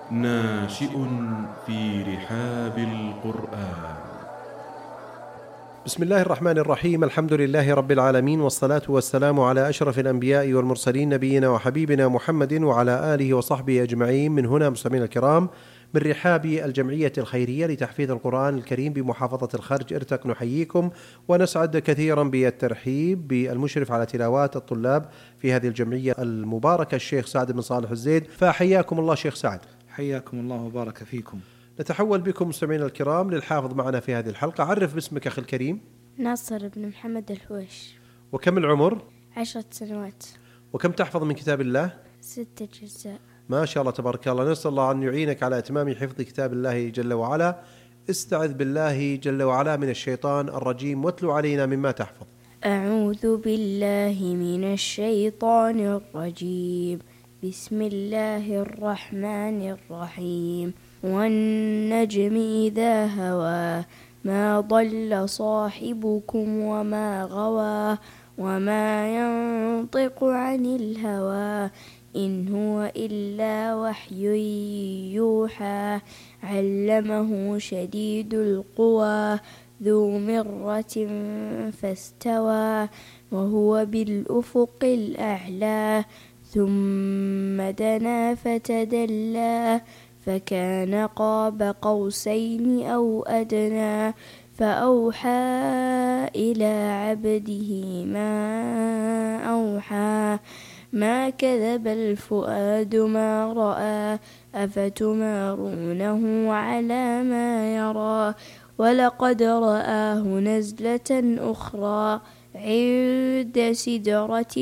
ناشئ في رحاب القرآن. بسم الله الرحمن الرحيم. الحمد لله رب العالمين، والصلاة والسلام على أشرف الأنبياء والمرسلين، نبينا وحبيبنا محمد وعلى آله وصحبه أجمعين. من هنا مستمعينا الكرام من رحاب الجمعية الخيرية لتحفيظ القرآن الكريم بمحافظة الخرج ارتق، نحييكم ونسعد كثيرا بالترحيب بالمشرف على تلاوات الطلاب في هذه الجمعية المباركة الشيخ سعد بن صالح الزيد. فحياكم الله شيخ سعد. حياكم الله وبارك فيكم. نتحول بكم مستمعينا الكرام للحافظ معنا في هذه الحلقة. عرف باسمك أخي الكريم. ناصر بن محمد الهويش. وكم العمر؟ 10 سنوات. وكم تحفظ من كتاب الله؟ 6 أجزاء. ما شاء الله تبارك الله. نسأل الله أن يعينك على إتمام حفظ كتاب الله جل وعلا. استعذ بالله جل وعلا من الشيطان الرجيم، واتلو علينا مما تحفظ. أعوذ بالله من الشيطان الرجيم. بسم الله الرحمن الرحيم. والنجم إذا هوى ما ضل صاحبكم وما غوى وما ينطق عن الهوى إن هو إلا وحي يوحى علمه شديد القوى ذو مرة فاستوى وهو بالأفق الأعلى ثم دنا فتدلى فكان قاب قوسين أو أدنى فأوحى إلى عبده ما أوحى ما كذب الفؤاد ما رأى أفتمارونه على ما يرى ولقد رآه نزلة أخرى عند سدرة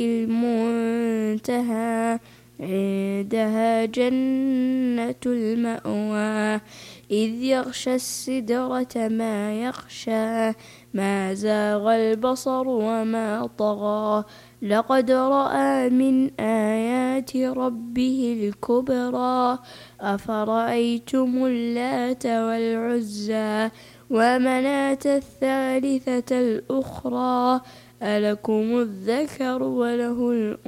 المنتهى عندها جنة المأوى إذ يغشى السدرة ما يغشى ما زاغ البصر وما طغى لقد رأى من آيات ربه الكبرى أفرأيتم اللات والعزى ومناة الثالثة الأخرى ألكم الذكر وله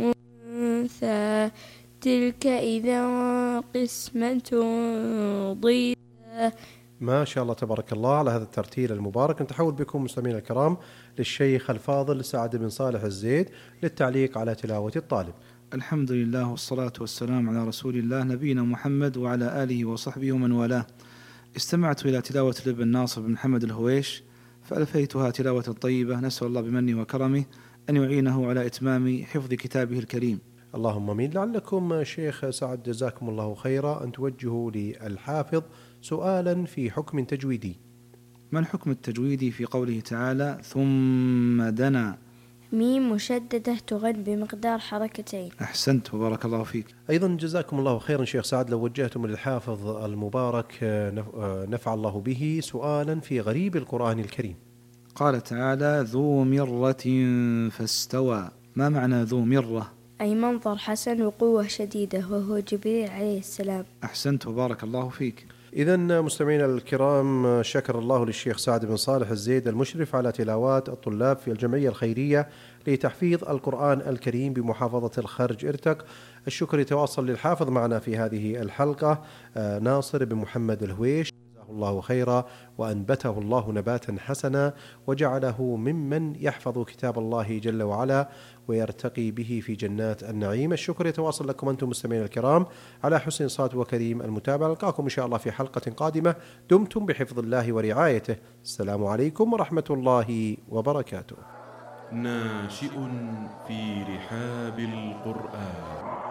الأنثى تلك إذا قسمة ضيزى. ما شاء الله تبارك الله على هذا الترتيل المبارك. نتحول بكم مستمعينا الكرام للشيخ الفاضل سعد بن صالح الزيد للتعليق على تلاوة الطالب. الحمد لله والصلاة والسلام على رسول الله نبينا محمد وعلى آله وصحبه ومن والاه. استمعت إلى تلاوة الابن ناصر بن محمد الهويش فألفيتها تلاوة طيبة، نسأل الله بمنه وكرمه أن يعينه على إتمام حفظ كتابه الكريم. اللهم امين. لعلكم شيخ سعد جزاكم الله خيرا أن توجهوا للحافظ سؤالا في حكم تجويدي. ما الحكم التجويدي في قوله تعالى ثم دنا؟ ميم مشددة تغن بمقدار حركتين. أحسنت وبارك الله فيك. أيضا جزاكم الله خيرا شيخ سعد لو وجهتم للحافظ المبارك نفع الله به سؤالا في غريب القرآن الكريم. قال تعالى ذو مرة فاستوى. ما معنى ذو مرة؟ أي منظر حسن وقوة شديدة، وهو جبريل عليه السلام. أحسنت وبارك الله فيك. إذن مستمعينا الكرام، شكر الله للشيخ سعد بن صالح الزيد المشرف على تلاوات الطلاب في الجمعية الخيرية لتحفيظ القرآن الكريم بمحافظة الخرج ارتق. الشكر يتواصل للحافظ معنا في هذه الحلقة ناصر بن محمد الهويش، جزاه الله خيرا وأنبته الله نباتا حسنا وجعله ممن يحفظ كتاب الله جل وعلا ويرتقي به في جنات النعيم. الشكر يتواصل لكم أنتم مستمعين الكرام على حسن صوت وكريم المتابعة. نلقاكم إن شاء الله في حلقة قادمة. دمتم بحفظ الله ورعايته. السلام عليكم ورحمة الله وبركاته. ناشئ في رحاب القرآن.